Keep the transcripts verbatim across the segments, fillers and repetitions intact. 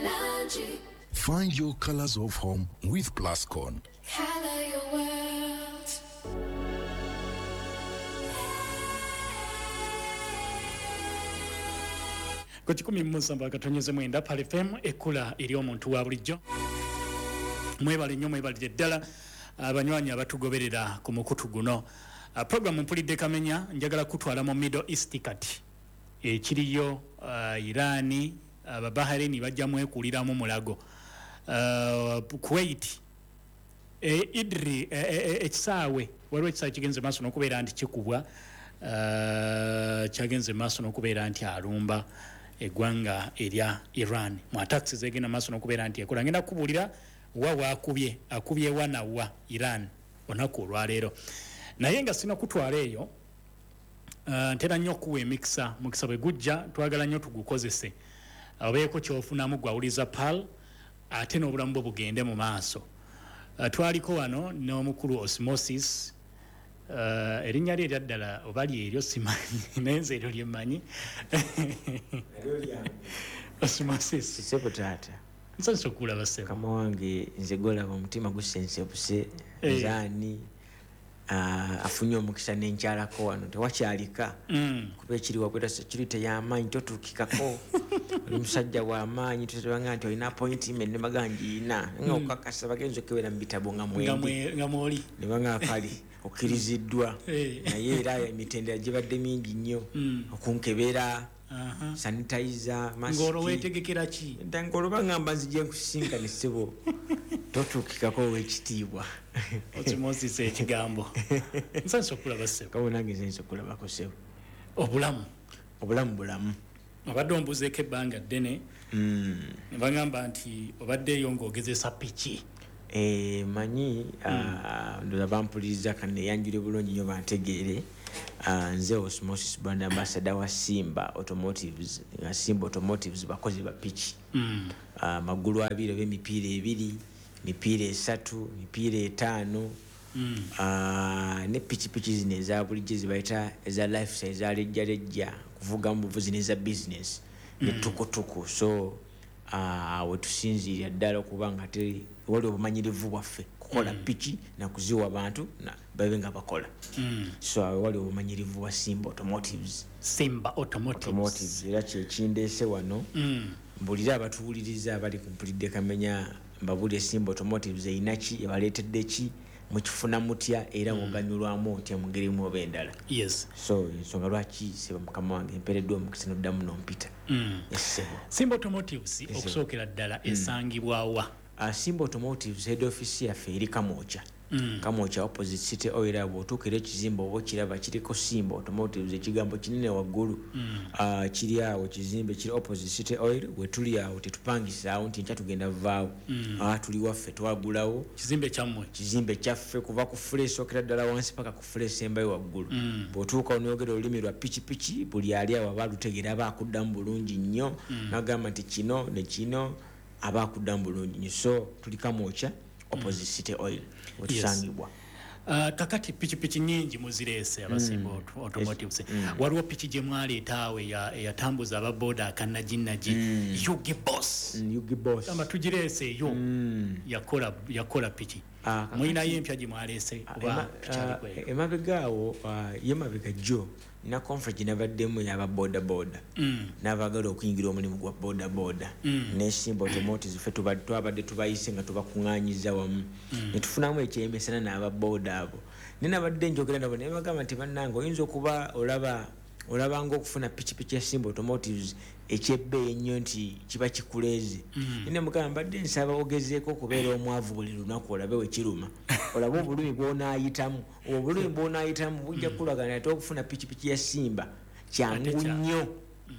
Find your colors of home with Plascon. Color your world. Kwa kikumi musamba katonyeze mwenda pale F M ekula eri omuntu wa bulijjo. Mwebale nnyo mwebalire ddala abanywanyi abatugoberera ku mukutu guno. Uh, program mpulidde kamenya njagala kutwala mu Middle East kati. Ekiriyo uh, Irani ababahari uh, bajja mwekulira mu mulago. Uh, Kuwait e idri ekisaawe waliwo ekisaawe kigenze maaso n'okubeera nti kikubwa uh, kyagenze maaso n'okubeera nti alumba eggwanga erya Iran mu attacks zegenda maaso n'okubeera nti ekola ngenda kubuulira wa waakubye akubye wana wa Iran onaku olwaleero naye nga sina kutwala eyo uh, ntera nnyo okuwa emikisa mukisa bwe gujja twagala nnyo tugukozese obeeko kyofunamu gwawuliza pal ate n'obulamu bwo bugende mu maaso. Uh, twaliko wano n'omukulu Osmosis uh, erinnya lye eryaddala oba lyeryo simanyi naye nze eryo lye mmanyi Osmosis sebo taata nsanyusa okulaba sebo kama wange nze golaba omutima gusensebuse nzaani uh, afunye omukisa n'enkyalako wano tewakyalika mm. kuba ekiri wakweta security y'amaanyi totuukikako oli musajja w'amaanyi tutebanga nti olina appointment ne maganji ina nga mm. okakasa bagenzi okebera mu bitabo nga mwembi nga mwoli ne banga akali okkiriziddwa hey. naye era emitendera gibadde mingi nnyo mm. okunkebera uh-huh. sanitizer ngoro wetegekera ki ndangolo bangamba nzije nkusinka ne sebo totuukikako w'ekitiibwa Osmosis ekigambo nsanyusa okulaba sebo kawo nange nze okulabako sebo obulamu obulamu bulamu obadde ombuzeeko ebbanga ddene mm. ne bagamba nti obaddeeyo ng'ogezesa piki e, manyi mm. ndoza bampuliriza kaneyanjule bulungi nnyo bantegeere uh, nze Osmosis brand ambassador wa Simba Automotives nga Simba Automotives bakozi ba piki mm. uh, magulu abiri b'emipiira ebiri mipiira esatu mipiira etaano mm. uh, ne piki piki zino eza bulijjo zibayita eza lifestyle eza lejjalejja kuvuga mu buvuzi n'eza business mm. ne tukutuku so uh, wetusinziirira ddala okuba nga teri wali obumanyirivu bwaffe kukola mm. piki na kuziwa abantu na babe nga bakola mm. so wali obumanyirivu wa Simba Automotives Simba Automotives, Automotives. Era kyekindeese wano mm. mbulira abatuwuliriza abali kumpulidde kamenya mbabuli Simba Automotives eyina ki ebaleetedde ki mukifuna mutya era muganyulwamu otya mugerimu oba endala yes so ensonga lwaki seba mukama wange mpereddwa omukisa n'oddamu n'ompita mm. yes, Simba Automotives yes, okusookera ddala mm. esangibwawa uh, Simba Automotives head office yaffe eri Kamwokya mm. Kamwokya opposite City Oil abo otuukira ekizimbe oba kiraba kiriko Simba Automotives ekigambo kinene waggulu mm. uh, kiri awo kizimbe kiri opposite City Oil we tuli awo tetupangisa awo nti nkya tugenda vaawo mm. uh, tuli waffe twagulawo kizimbe kyammwe kizimbe kyaffe kuva ku fresh okera ddala wansi paka ku fresh embayo waggulu mm. bw'otuuka onogera olulimi lwa piki piki buli ali awo abalutegera aba akuddamu bulungi nnyo mm. nagamba nti kino ne kino aba akuddamu bulungi nnyo so tuli Kamwokya opposite mm. City Oil wetusangibwa yes. Uh, kakati piki piki nyingi muzireese abasimba mm. Automotives yes. mm. waliwo piki gye mwaleetaawe yatambuza aba boda akannaginagi mm. Yugi Boss mm, Yugi Boss kama tugireese yo mm. yakola yakola piki ah, mwinayo empya gye mwaleese kuba tukyalikweko emabegaawo uh, ye mabega jo nina conference nabaddemu yaba boda boda mm. n'abagala okuyingira omulimu gwa boda boda mm. ne Simba Automotives ffe twabadde tubayise nga tubakuŋŋaanyiza wamu mm. ne tufunamu ekyemesana n'aba boda abo ne nabadde njogera nabo ne bagamba nti bannange oyinza okuba olaba olabanga okufuna piki piki ya Simba Automotives ekyebbeeyi ennyo nti kiba kikuleeze mm. ne mugamba mbadde nsaba ogezeeko okubeera omwavu buli lunaku olabe wekiruma olaba obulumi bw'onaayitamu obulumi bw'onaayitamu bujja kulagana ate okufuna piki piki ya Simba kyangu nnyo mm.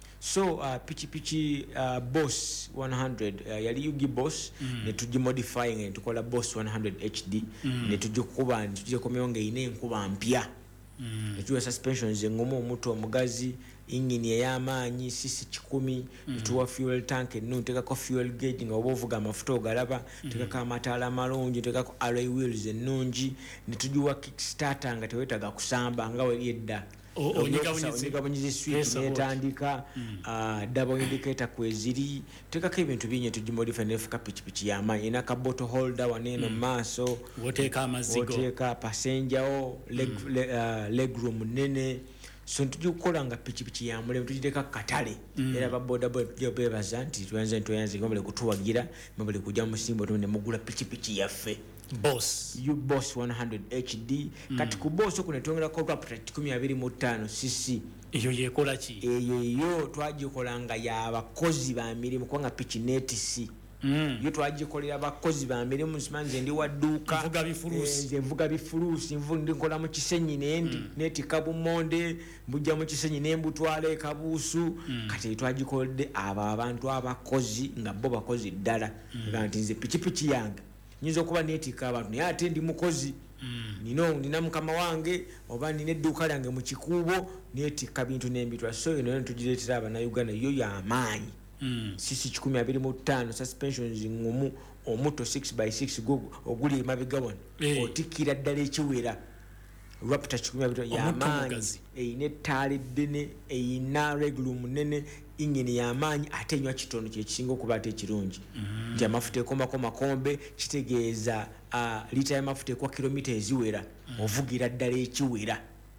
so uh, piki piki uh, Boss one hundred uh, yali Yugi Boss mm. ne tugimodifying ne tukola Boss one hundred H D mm. ne tugikuba ne tugikomyewo ng'eyina enkuba mpya mm. etuwa suspensions engomu omuto omugazi engine ey'amaanyi sisi kikumi mm. tuwa fuel tank ennungi tekako fuel gauge nga oba ovuga amafuta ogalaba mm. tekako amataala amalungi tekako alloy wheels ennungi ne tugiwa kickstarter nga teweetaga kusamba nga weri edda onyigabonyizi switch netandika double indicator kweziri tekako ebintu bingi tugimodify nefuka pichipichi yamanyi ina ka bottle holder waneno maaso woteeka amazigo woteeka passenger o leg, mm. le, uh, leg room nene so tujikola nga pichipichi ya mule tujideka katale mm. era ba boda boda tujabebaza nti tuanze ntoyanze ngombe kutuwagira mbele kuja musimbo tumene mugula pichipichi yaffe boss you boss one hundred H D mm. kati ku boss kunetongera ko raptor twenty twenty-five cc iyo yekola ki eyo yo twagikola nga ya bakozi ba mirimu kwanga pichi net c Mm. yo twagikolera abakozi ba mirimu simanze ndi waduka mvuga bifulusi nze mvuga bifulusi mvundi nkola mu kisenyi nendi mm. neti kabumonde mbujja mu kisenyi nembutwale kabusu mm. kati twagikolde aba abantu abakozi nga bo bakozi ddala nga nti nze pichipichi yange nyinza kuba neti kabantu naye ate ndi mukozi mm. nino nina mukama wange oba nina edduuka lyange mu kikuubo neti kabintu nembitwa so eno tugireetera abana Uganda yo y'amaanyi Mm. sisi kikumi abiri mu ttaano suspensions ngumu omuto six by six gugu oguli emabega wano hey. otikira ddala ekiwera raptor kikumi abiri y'amaanyi eyina ettaala eddene eyina regulum munene ingini y'amaanyi ate enywa kitono kyekisinga okuba ate ekirungi mm. nti amafuta ekomako makombe kitegeeza uh, lita y'amafuta ekwa kilomita eziwera mm. ovugira ddala ekiwera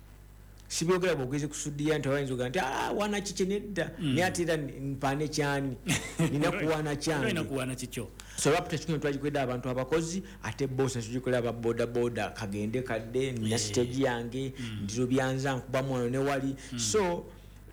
sibyogera bogeze kusudia nti abayinza oga nti ah wana kiche nedda mm. ne atira mpane kyani nina kuwana kyani nina kuwana kicho so raptor kikumi twagikweda abantu abakozi ate boss tugikolera aba boda boda kagende kadde nina stage yange mm. ndiro byanza nkuba mwono ne wali mm. so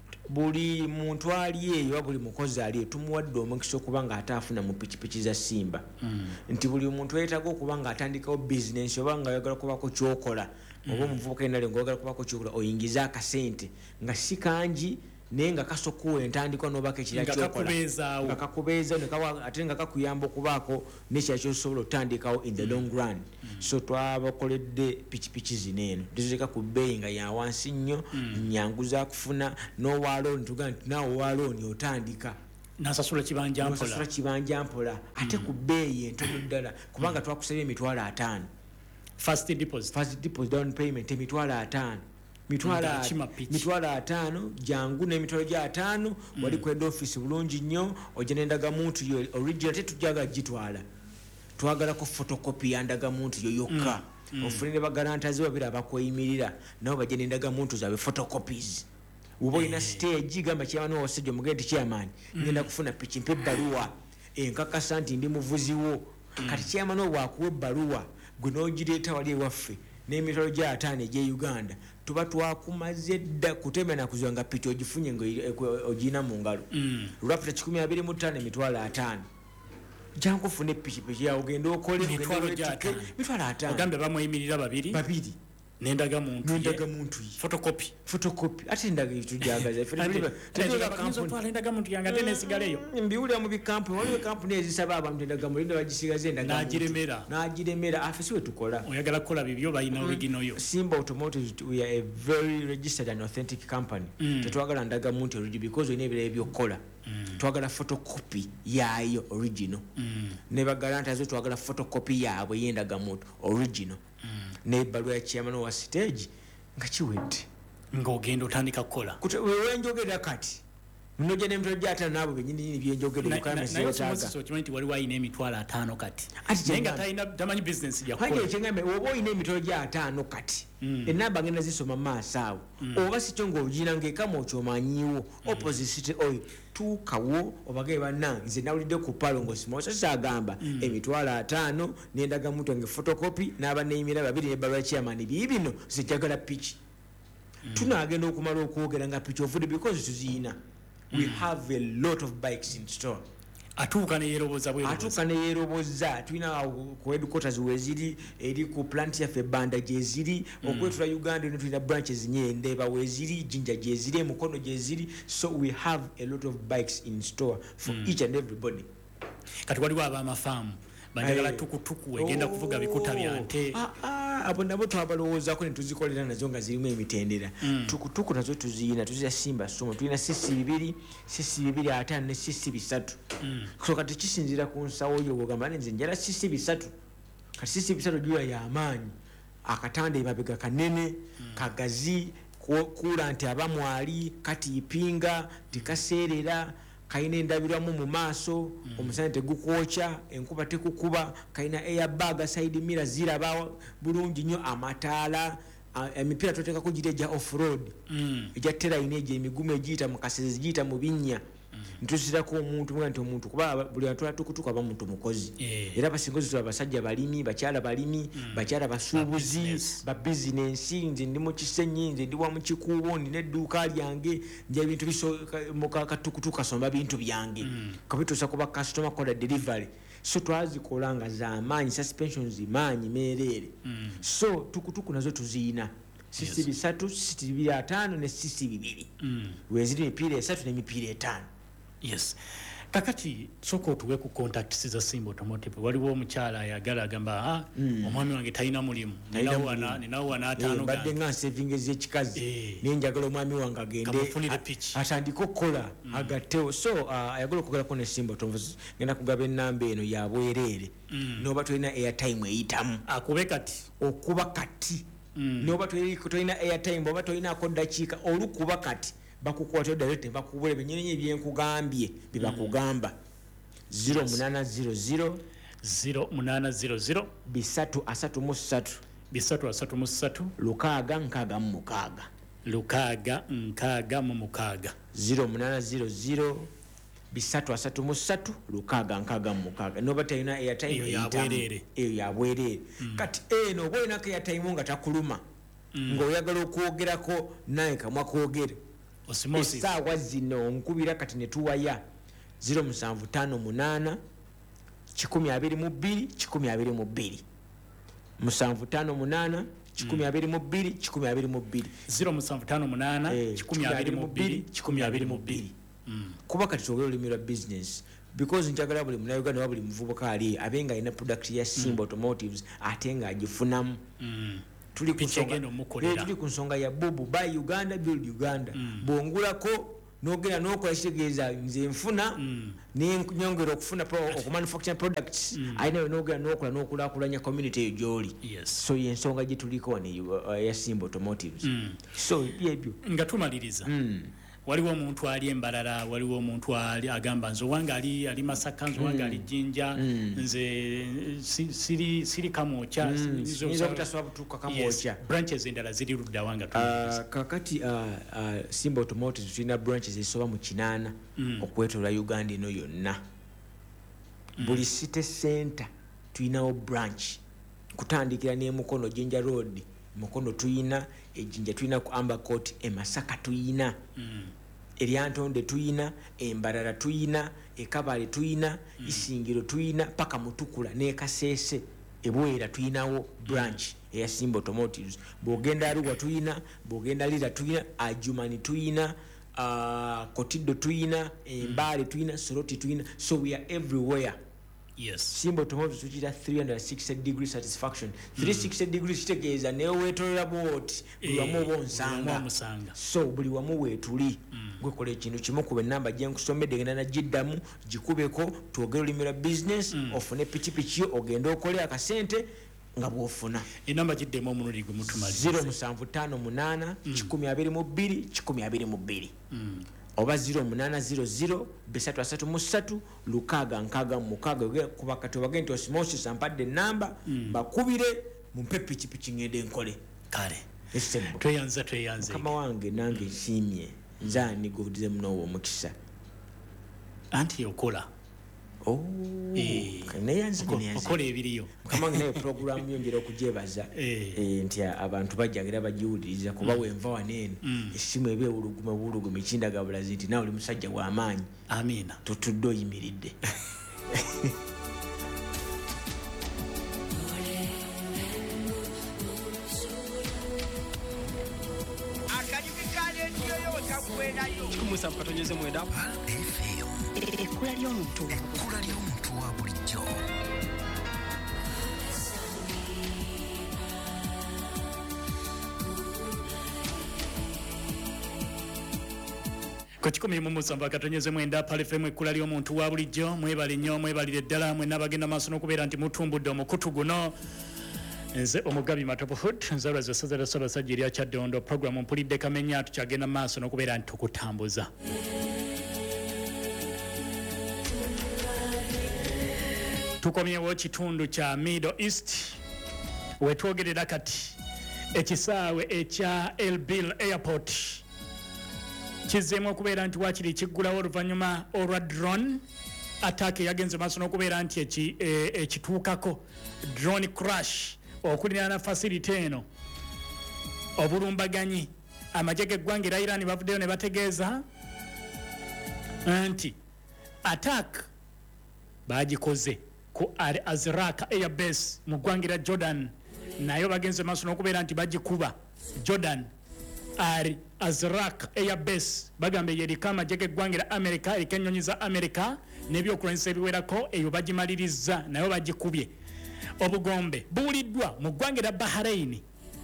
buli muntu ali eyo buli mukozi ali tumuwadde omukisa okubanga atafuna mu pichipichi za Simba mm. nti buli muntu yetago okubanga atandikawo business obanga yagala kubako kyokola obo muvubuka endale ngogala kubako kyokola oyingiza akasente nga sikanji nenga kasokuwa entandiko nobaka ekira kyokola nga kakubeza ne kawa atenga kakuyamba okubako nekya kyosobola otandikawo in the mm. long run mm. so twabakoledde pichipichi zineno dizeka ku bei nga ya wansi nnyo mm. nyanguza kufuna no walo ntuga nti nawo walo ni otandika nasasula kibanja mpola nasasula kibanja mpola ate mm. ku bei entono ddala kubanga mm. twakusabye emitwalo ataano first deposit first deposit down payment emitwalo ataano mitwala mitwala atano jangu ne mitwala ja atano mm. wali kwenda office bulungi nnyo ojenendaga muntu yo original tetujaga gitwala twagala ko photocopy yandaga muntu yo yokka mm. mm. ofune bagarantazi babira abakoyimirira nabo bajenendaga muntu zabe photocopies ubo ina stage gamba kyano osejo mugenti chairman mm. ngenda kufuna pichi mpe baluwa enkaka santi ndi muvuziwo mm. kati chairman obwakuwe baluwa gunojireta wali waffe n'emitwalo gya ataano gye Uganda tuba twakumaze dda kutema na kuzwanga pichi ogifunye ngo ogina mu ngalo mm. raptor kikumi abiri mu ttaano emitwalo ataano jangu fune pichi pichi ya ogenda okole mitwalo gya ataano mitwalo ataano ogambe bamweyimirira babiri babiri nendaga muntu nendaga muntu photocopy photocopy ate ndaga itujagaza filipe tujagaza kampuni nendaga muntu yanga tene sigaleyo mbiuli mu bikampu wali kampuni ezisaba abantu nendaga mulinda bagisigaze ndaga najiremera najiremera afisi we tukola oyagala kola bibyo bayina original yo Simba Automotive we are a very registered and authentic company mm. tetwagala ndaga muntu original because we nebere ebyokola mm. twagala photocopy yayo original mm. neba guarantors twagala photocopy yabwe yendaga muntu original mm. ne balwa ya chairman wa stage nga kiwedde ngogendo tandika kola kuti wewe njogera kati mnoje ne mtoje ata nabo benyini nyini byenjogera bukana setaga so twenty wali waine emitwala atano kati nenga taina tamanyi business ya kola haje chengambe wobo ine mitoje atano kati mm. enaba ngenda zisoma masawo mm. oba sichongo ujina ngeka mocho manyiwo mm. opposite oy tukawo obage bana nze nawulide ku palo ngosimo sasa agamba mm. emitwala atano nendaga muntu nge photocopy naba neimira babiri ne balwa chairman bibino sijagala pitch mm. tunagenda okumala okwogera nga pitch of because tuzina we mm. have a lot of bikes in store atuka ne yeroboza bwe atuka ne yeroboza tuina ku headquarters weziri eri ku plant ya Febanda jeziri mm. okwetula Uganda ne tuina branches nyende ba weziri jinja jeziri mukono jeziri so we have a lot of bikes in store for mm. each and everybody kati wali waba amafamu bandagala tukutuku egenda oh, kuvuga bikuta byante ah ah abo ndabo twabalowoza ko netuzikolera nazo nga zirimu emitendera mm. tukutuku nazo tuzina tuzira Simba somo tulina sisi bibiri sisi bibiri atano ne sisi bisatu mm. so kati kisinzira ku nsawo yo gogamba nze njala sisi bisatu kati sisi bisatu jua ya amanyi akatande mabega kanene mm. kagazi kula nti abamwali kati ipinga tikaseerera kayina endabirwamu mu maaso mm. omusana tegukwocha enkuba tekukuba kayina airbag side mirror ziraba bulungi nnyo amataala emipira toteka kugireja off road mm. ejja terrain eje emigumu ejiyita mu kasezi jiyita mu binnya ntuzirako omuntu mwe nti omuntu kuba buli atwala tukutuka ba muntu mukozi yeah. era basingozi abasajja balimi bakyala balimi mm. bakyala basuubuzi ba business nze ndi mu kisenyi nze ndi wa mu kikuubo ndi nedduuka lyange nje ebintu biso mukaka tukutuka somba bintu byange mm. kabitusa kuba customer code delivery so twazikola nga z'amaanyi suspensions zimanyi meerere mm. so tukutuku nazo tuziina sisi bisatu sisi bibiri ataano ne sisi bibiri mm. weziri mipiira esatu ne mipiira etaano. Yes. Kakati soko tuwe ku contact siza Simba Automotive waliwo omukyala ayagala agamba ah mm. omwami wange talina mulimu ninawo wana ninawo wana ataano ga badde nga saving ez'ekikazi e. nenjagala omwami wange agende atandika okukola mm. agateo so uh, ayagala okugala ko ne Simba Automotive ngenda kugaba ennamba eno ya bwerere mm. noba tulina airtime eyitamu akube kati okuba kati mm. noba tulina airtime oba tulina akodakiika olukuba kati bakukwata direct bakubule binyenye byenkugambye bibakugamba zero munana zero zero zero munana zero zero bisatu asatu mu ssatu bisatu asatu mu ssatu lukaaga nkaaga mu mukaaga lukaaga nkaaga mu mukaaga zero munana zero zero bisatu asatu mu ssatu lukaaga nkaaga mu mukaaga noba talina airtime eyo yabwerere eyo yabwerere mm. kati eno oba olina airtime nga takuluma mm. ng'oyagala okwogerako naye kamwa kwogere osimosis essaawa zino nkubira kati ne tuwaya zero musanvu ttaano munaana kikumi abiri mu bbiri kikumi abiri mu bbiri musanvu ttaano munaana kikumi abiri mu bbiri kikumi abiri mu bbiri zero musanvu ttaano munaana kikumi abiri mu bbiri kikumi abiri mu bbiri kuba kati twogera olulimi lwa business because njagala buli munauganda wa buli muvubuka ali abenga alina product ya Simba Automotives ate nga agifunamu tuli ku nsonga ya bubu buy Uganda build Uganda mm. bongulako nogera nokola kitegeeza nze nfuna mm. nenyongera okufuna okumanufacturing products mm. ayina nogera nokola nokulakulanya community eyo gyoli yes. so yensonga gye tuliko ne uh, ya Simba Automotives mm. so byebyo nga tumaliriza mm. waliwo omuntu ali embalala waliwo omuntu ali agamba nze wange ali ali Masaka nze wange ali Jinja mm. nze siri siri Kamwocha mm. nizo kutaswa butuka Kamwocha yes. branches endala ziri rudda wanga uh, kakati uh, uh, Simba Automotives tulina branches ezisoba mu kinaana mm. okwetola Uganda eno yonna mm. buli city center tulinawo branch kutandikira ne Mukono Jinja Road Mukono tuyina ejinja tuyina ku Amber Court e Masaka tuyina mm. Eryantonde tuyina embarara tuyina ekabale tuyina mm. Isingiro tuyina paka Mutukula ne Kasese ebwera tuyinawo branch mm. eya Simba Automotives bogenda Arua tuyina bogenda Lira tuyina Ajumani tuyina uh, Kotido tuyina Embale mm. tuyina Soroti tuyina so we are everywhere. Yes. Simba Automotives which is three hundred sixty degree satisfaction. Mm. three sixty degrees kitegeeza ne wetolera bot buli wamu bonsanga. So buli wamu wetuli. Mm. Gwe kola ekintu kimu ku namba gye nkusomedde genda na jiddamu gikubeko twogera limira business mm. ofune pichi pichi ogenda okole akasente nga bwofuna. Enamba jiddemu omulundi gwe mutumaliza. zero musanvu ttaano munaana kikumi abiri mu bbiri kikumi abiri mu bbiri. Mm. oba zero munana zero zero bisatu asatu mu ssatu lukaaga nkaaga mu mukaaga kuba kati obagenti osimosis ampadde namba mm. bakubire mumpe pikipiki ngende nkole kale tweyanza tweyanze kama wange nange nsiimye mm. nzaani guvudize munowo omukisa anti okola oh eh neyanze neyanze okola ebiriyo kama ngene program yongera okujebaza eh e, nti abantu bajjagira bajiwuliriza kuba mm. wenva wanene mm. esimu ebe uluguma buluguma ekinda gabula zinti nawe oli musajja wa amaanyi amina tutuddo yimiridde Musa katonyeze mwenda ekula ly'omuntu ekula ly'omuntu wa bulijjo Kwa kikumi mu musamba katonyeze mwenda pale femu ekula ly'omuntu wa bulijjo mwebale nnyo mwebalire ddala mwe nabagenda maaso n'okubeera nti mutumbudde omukutu guno nze omugabi matopo hood nzalwa zesaza la saba sajiri ya Kyaddondo program mpulidde kamenya tukyagenda maaso n'okubeera nti tukutambuza. Tukomyewo kitundu kya Middle East wetwogerera kati ekisaawe ekya Erbil Airport kizeemu okubeera nti waakiri kiggulawo oluvannyuma olwa drone attack yagenze maaso n'okubeera nti ekituukako drone crash okuliraana facility eno obulumbaganyi amagye g'eggwanga erya Iran bavuddeyo ne bategeeza nti attack baagikoze ku Al Azraq Air Base mu ggwanga erya Jordan nayo bagenze maaso n'okubeera nti bagikuba Jordan Al Azraq Air Base bagambe yeriko amagye g'eggwanga erya America eriko ennyonyi za America n'ebyokulwanyisa ebiwerako eyo bagimaliriza nayo bagikubye. Obugombe buuliddwa mu ggwanga erya Bahrain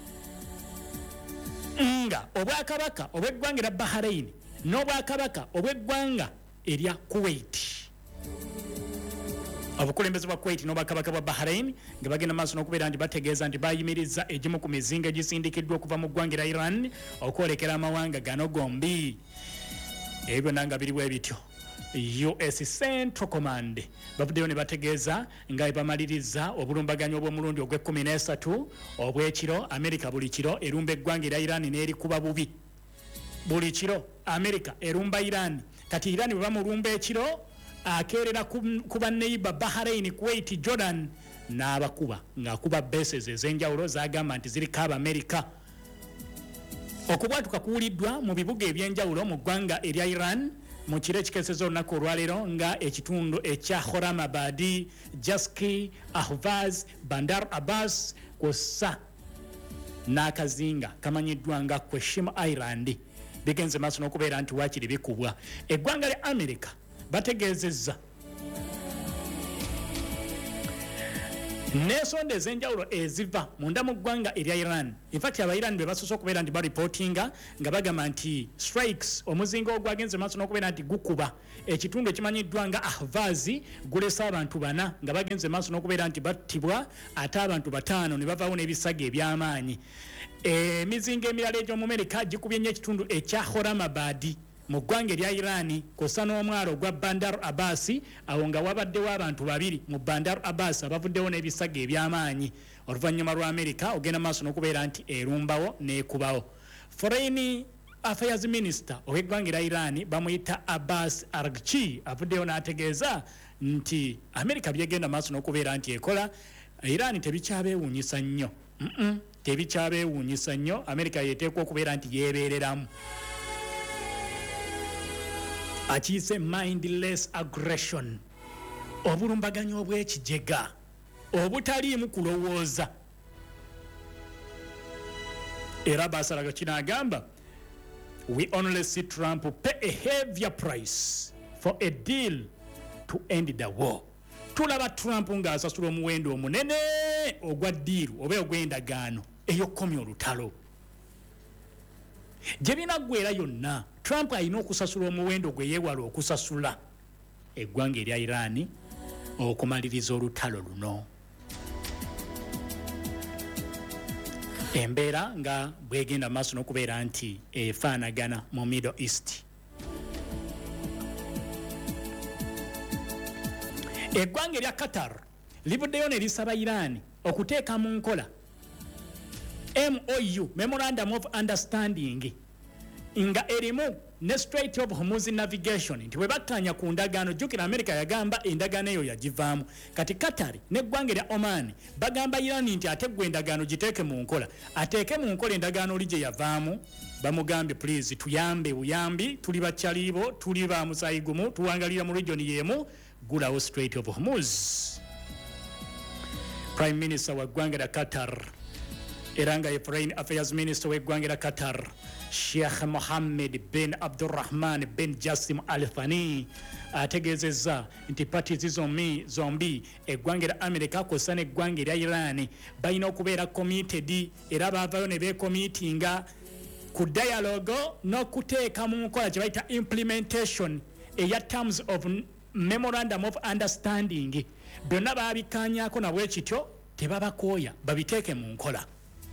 nga obwakabaka obw'eggwanga erya Bahrain n'obwakabaka obw'eggwanga erya Kuwait obukulembeze bwa Kuwait n'obwakabaka bwa Bahrain nga bagenda maaso n'okubeera nti bategeeza nti bayimiriza egimu ku mizinga egisindikiddwa okuva mu ggwanga erya Iran okwolekera amawanga gano gombi. Ebyo nanga biriwo ebityo U S Central Command bavuddeyo ne bategeeza nga bamaliriza obulumbaganyi obw'omulundi ogw'ekkumi n'esatu obw'ekiro. America buli kiro erumba eggwanga erya Iran n'erikuba bubi. Buli kiro America erumba Iran, kati Iran bwe bamulumba ekiro akeerera ku banneiba Bahrain, Kuwait, Jordan n'abakuba ng'akuba bases ez'enjawulo zagamba nti ziriko Abamerica. Okubwatuka kuwuliddwa mu bibuga eby'enjawulo mu ggwanga erya Iran mu kiro ekikeeseza olunaku olwaleero nga ekitundu ekya Horamabadi, Jaski, Ahvaz, Bandar Abbas kw'ossa n'akazinga kamanyiddwa nga Qassim Island bigenze maaso n'okubeera nti waakiri bikubwa. Eggwanga lya America bategeezezza n'ensonda ez'enjawulo eziva munda mu ggwanga erya Iran. In fact aba Iran be basoose okubeera nti baripotinga nga bagamba nti strikes omuzinga ogwagenze maaso n'okubeera nti gukuba ekitundu ekimanyiddwa nga Ahvaz gulese abantu bana nga bagenze maaso n'okubeera nti battibwa ate abantu bataano ne bavaawo n'ebisago eby'amaanyi. Emizinga emirala egy'omu America gikubye nnyo ekitundu ekya Horamabadi mu ggwanga erya Iran kosa n'omwalo ogwa Bandar Abbas awo nga wabaddewo abantu babiri mu Bandar Abbas abavuddewo n'ebisago eby'amaanyi oluvannyuma lwa America ogenda maaso n'okubeera nti erumbawo n'ekubawo. Foreign Affairs Minister ow'eggwanga erya Iran bamuyita Abbas Araghchi avuddeyo n'ategeeza nti America byegenda maaso n'okubeera nti ekola Iran tebikyabeewuunyisa nnyo mm -mm, tebikyabeewuunyisa nnyo. America yeteekwa okubeera nti yeebeereramu. Akiyise mindless aggression obulumbaganyi obw'ekijega obutaliimu kulowooza. Era basalaga kinagamba we only see Trump pay a heavier price for a deal to end the war. Tulaba Trump ng'asasula omuwendo omunene ogwa ddiiru oba ogw'endagaano ey'okkomya olutalo. Gye binaggweera yonna Trump alina okusasula omuwendo gwe yeewala okusasula eggwanga erya Iran okumaliriza olutalo luno. Embeera nga bwegenda maaso n'okubeera nti efaanagana mu Middle East. Eggwanga erya Qatar livuddeyo ne lisaba Iran okuteeka mu nkola M O U Memorandum of Understanding nga erimu ne Strait of Hormuz navigation nti bwe bakkanya ku ndagaano. Jjukira America yagamba endagaano eyo yagivaamu. Kati Qatar n'eggwanga erya Oman bagamba Iran nti ate gwe endagaano giteeke mu nkola, ateeke mu nkola endagaano oli gye yavaamu. Bamugambye please tuyambe buyambi, tuli bakyaliibo, tuli ba musaayi gumu, tuwangalira mu region y'emu, gulawo Strait of Hormuz. Prime Minister wa ggwanga erya Qatar era nga ye Foreign Affairs Minister w'eggwanga erya Qatar Sheikh Mohammed bin Abdurrahman bin Jassim Al Thani ategeezezza nti parties zombi zombi eggwanga erya America kw'ossa n'eggwanga erya Iran balina okubeera committed era baavaayo ne beekomitinga ku dialogue n'okuteeka mu nkola kye bayita implementation eya terms of Memorandum of Understanding. Byonna baabikkaanyaako nabwe kityo tebabakooya babiteeke mu nkola.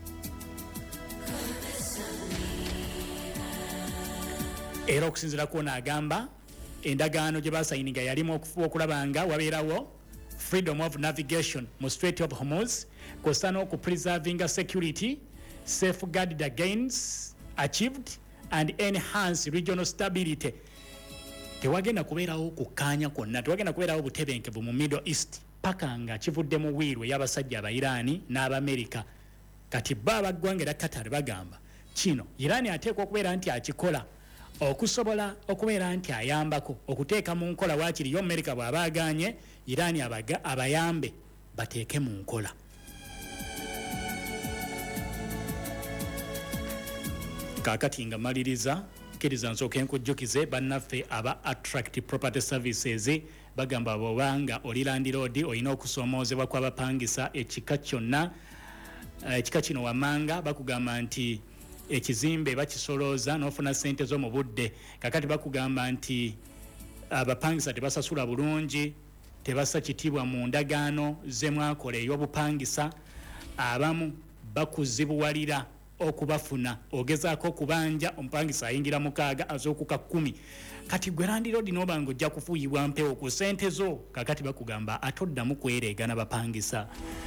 Era okusinziira kwona agamba endagaano gye basayininga yalimu okufuba okulaba nga wabeerawo freedom of navigation mu Strait of Hormuz, kw'ossa n'okupreservinga security, safeguarded against achieved and enhance regional stability. Tewagenda kubeerawo kukkaanya kwonna, tewagenda kubeerawo butebenkevu mu Middle East paka nga kivudde mu wiirwe y'abasajja aba Irani n'Abamerika. Kati bo abaggwanga era Qatar bagamba kino Irani ateekwa okubeera nti akikola okusobola okubeera nti ayambako okuteeka mu nkola waakiri yo Amerika bw'abaaganye Irani abaga abayambe bateeke mu nkola. Kaakati nga maliriza kkiriza nsooka enkujjukize bannaffe aba Attract Property Services bagamba bw'obanga oli landlord olina okusoomoozebwa kw'abapangisa ekika kyonna ekika kino wammanga bakugamba nti ekizimbe bakisolooza n'ofuna ssente zo mu budde. Kakati bakugamba nti abapangisa tebasasula bulungi, tebassa kitiibwa mu ndagaano ze mwakola ey'obupangisa, abamu bakuzibuwalira okubafuna ogezaako okubanja omupangisa ayingira mukaaga az'okuka kkumi. Kati gwe landlord n'obanga ojja kufuuyibwa mpewo ku ssente zo, kakati bakugamba atoddamu kwereega n'abapangisa.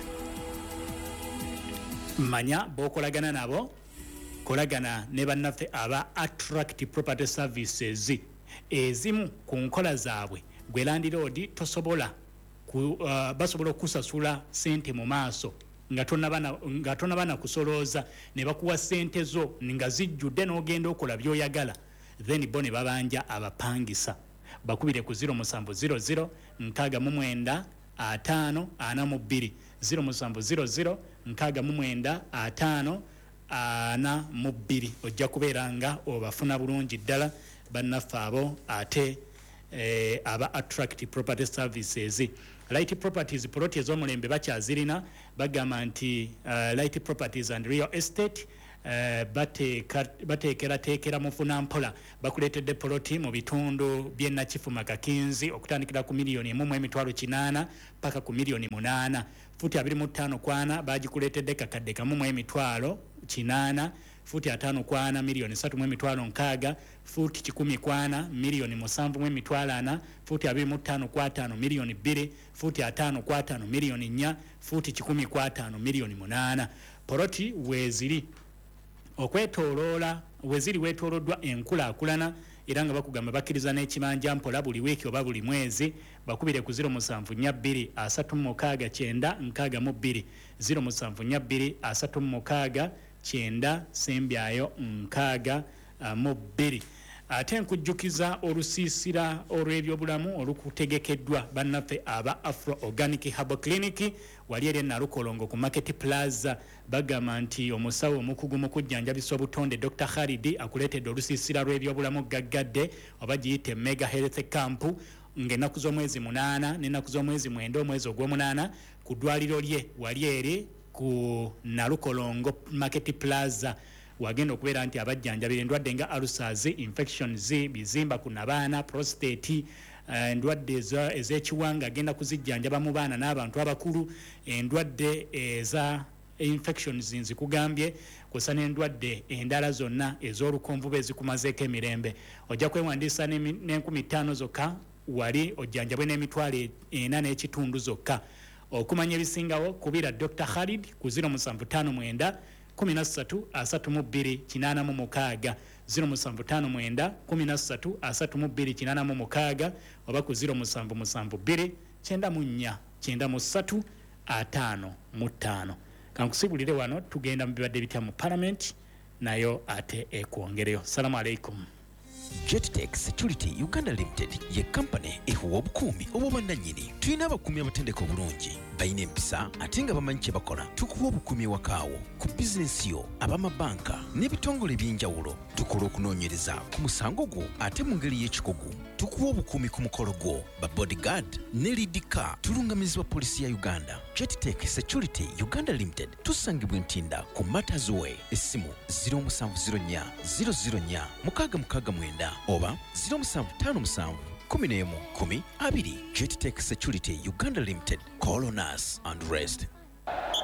Manya b'okolagana nabo kolagana ne bannaffe aba Attract Property Services. Ezimu ku nkola zaabwe gwe landlord tosobola ku, uh, basobola okusasula ssente mu maaso nga tonnabana nga tonnabana kusolooza ne bakuwa ssente zo nga zijjudde n'ogenda okola by'oyagala, then bo ne babanja abapangisa. Bakubire ku zero seven zero zero nkaaga mu mwenda ataano ana mu bbiri zero seven zero zero nkaaga mu mwenda ataano ana mu bbiri. Ojja kubeera nga obafuna bulungi ddala bannaffe abo ate eh, aba Attract Property Services. Light Properties ploti ez'omulembe bakyazirina bagamba nti uh, Light Properties and Real Estate uh, bateekerateekera mufuna mpola bakuleetedde poloti mu bitundu by'e Nakifuma Kakinzi okutandikira ku miliyoni emu mu emitwalo kinaana paka ku miliyoni munaana. Futi abiri mu ttaano kwana bagikuleetedde kakadde kamu mu emitwalo kinaana, futi ataano kwana miliyoni ssatu mu emitwalo nkaaga, futi kikumi kwana miliyoni musanvu mu emitwalo ana, futi abiri mu ttaano kwa ttaano miliyoni bbiri, futi ataano kwa ttaano miliyoni nnya, futi kikumi kwa ttaano miliyoni munaana. Poloti weeziri okwetooloola weeziri weetooloddwa enkulaakulana era nga bakugamba bakkiriza n'ekibanja mpola buli wiiki oba buli mwezi. Bakubire ku zero seven nnya bbiri asatu mu mukaaga kyenda nkaaga mu bbiri zero seven nnya bbiri asatu mu mukaaga kyenda sembyayo nkaaga mu bbiri. Ate nkujjukiza olusiisira olw'ebyobulamu olukutegekeddwa bannaffe aba Afro Organic Herbal Clinic wali eri Nalukolongo ku Market Plaza. Bagamba nti omusawo omukugu mu kujjanjabisa obutonde Doctor Khalidi akuleetedde olusiisira lw'ebyobulamu gaggadde oba giyite Mega Health Camp ng'ennaku z'omwezi munaana n'ennaku z'omwezi mwenda omwezi ogw'omunaana ku ddwaliro lye wali eri ku Nalukolongo Market Plaza. Wagenda okubeera nti abajjanjabira endwadde nga ulcers, infections, bizimba ku nabaana, prostate, endwadde ez'ekiwanga agenda kuzijjanjaba mu baana n'abantu abakulu, endwadde eza infections nzikugambye kw'ossa n'endwadde endala zonna ez'olukonvuba ezikumazeeko emirembe. Ojja kwewandiisa n'enkumi ttaano zokka wali ojjanjabwe n'emitwalo ena n'ekitundu zokka. Okumanya ebisingawo kubira Doctor Khalid ku zero seven five nine kumi na ssatu asatu mu bbiri kinaana mu mukaaga zero seven five nine kumi na ssatu asatu mu bbiri kinaana mu mukaaga oba ku zero seven seven bbiri kyenda mu nnya kyenda mu ssatu ataano mu ttaano. Kankusibulire wano tugenda mu bibadde bitya mu Parliament nayo ate ekwongereyo. Salamu alaikum. JetTech Security Uganda Limited ye company ehuwa obukuumi obw'obwannannyini. Tulina abakuumi abatendeka obulungi balina empisa ate nga bamanyi kye bakola. Tukuwa obukuumi ewakaawo ku bizinensi yo, ab'amabanka n'ebitongole eby'enjawulo. Tukola okunoonyereza ku musango gwo ate mu ngeri y'ekikugu. Tukuwa obukuumi ku mukolo gwo ba bodyguard ne lead car. Tulungamizibwa poliisi ya Uganda. JetTech Security Uganda Limited tusangibwa Ntinda ku Matters Way. Essimu zero seven zero nine zero zero nine mukaaga mukaaga mwenda oba zero seven five seven kumi n'emu kumi abiri. JetTech Security Uganda Limited. Call on us and rest.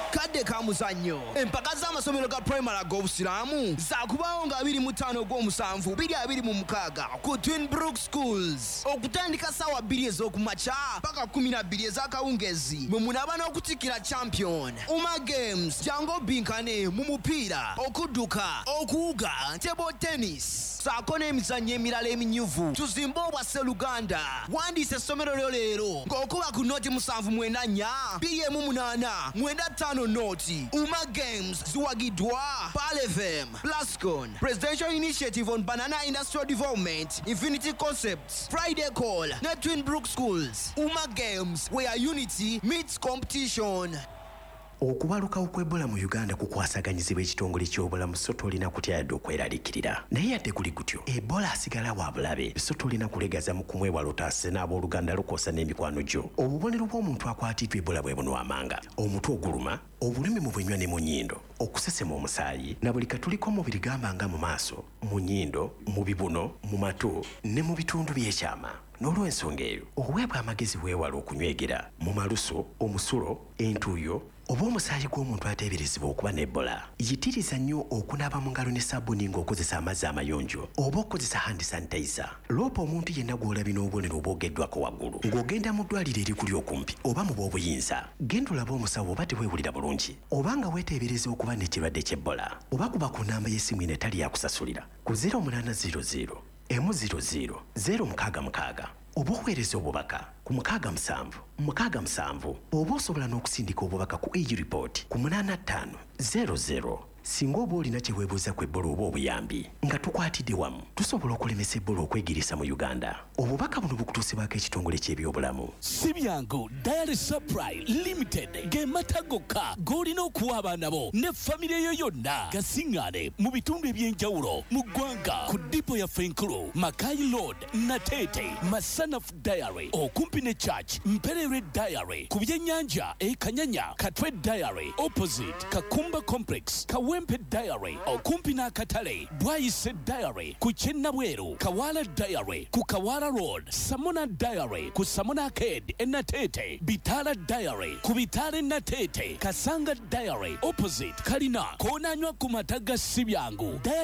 kadde ka muzannyo empaka z'amasomero ga primary ag'obusiraamu zaakubaawo nga abiri mu ttaano ogw'omusanvu bbiri abiri mu mukaaga ku Twin Brook Schools okutandika ssaawa bbiri ez'okumakya paka kumi na bbiri ez'akawungezi mwe munaaba n'okutikkira champion Uma Games jangu obbinkane mu mupiira okudduka okuwuga table tennis saako n'emizannyo emirala eminyuvu tuzimbe obwa Sseluganda wandiisa essomero lyo leero ng'okuba ku nooti musanvu mwenda nnya bbiri emu munaana mwenda ttaano nooti. Uma Games ziwagiddwa Pal F M, Plascon, Presidential Initiative on Banana Industrial Development, Infinity Concepts, Friday Call ne Twin Brook Schools. Uma Games where unity meets competition. Okubalukawo kw'Ebola mu Uganda kukwasaganyizibwa ekitongole ky'obulamu so tolina kutya yadde okweraliikirira naye yadde kuli kutyo Ebola asigala wa bulabe so tolina kulegaza mu kumwewala otaase n'abooluganda lukoosa n'emikwano gyo. Obubonero bw'omuntu akwatiddwa Ebola bwe buno amanga omutwe oguluma obulumi mu bwenywa ne mu nnyindo okusesema omusaayi na buli katuliko omubiri gamba nga mu maaso mu nnyindo mu bibuno mu matu ne mu bitundu by'ekyama. N'olw'ensonga eyo oweebwa amagezi weewala okunywegera mu maluso omusulo entuuyo oba omusaayi gw'omuntu ateeberezebwa okuba n'Ebola. Yitiriza nnyo okunaaba mu ngalo ne sabbuuni ng'okozesa amazzi amayonjo oba okozesa hand sanitizer. Loopa omuntu yenna gw'olabye n'obubonero obwogeddwako waggulu ng'ogenda mu ddwaliro erikuli okumpi oba mu bw'obuyinza. Genda olabe omusawo oba teweewulira bulungi oba nga weeteebereza okuba n'ekirwadde ky'Ebola oba kuba ku nnamba y'essimu eno etali yakusasulira ku zero munana zero zero emu zero zero zero mukaaga mukaaga oba oweereza obubaka ku mukaaga musanvu mukaaga musanvu oba osobola n'okusindika obubaka ku e-report ku munaana ttaano zero zero. Singa oba olina kye weebuuza ku Ebola oba obuyambi nga tukwatidde wamu tusobola okulemesa Ebola okwegirisa mu Uganda. Obubaka buno bukutuusibwako ekitongole ky'ebyobulamu. Si byangu Diary Supply Limited ge mata gokka g'olina okuwa abaana bo ne famire yo yonna gasiŋŋaane mu bitundu eby'enjawulo mu ggwanga ku dipo yaffe enkulu Mackay Road Nateete Masanafu Diary okumpi ne Church Mperere Diary ku byennyanja e Kanyanya Katwe Diary opposite Kakumba Complex Kawe Wempe Diary okumpi n'akatale Bwayise Diary ku Kyennabweru Kawala Diary ku Kawala Road Samona Diary ku Samona Arcade Nateete Bitala Diary ku Bitale Nateete Kasanga Diary opposite Kalina koonanywa ku mata ga Sibyangu.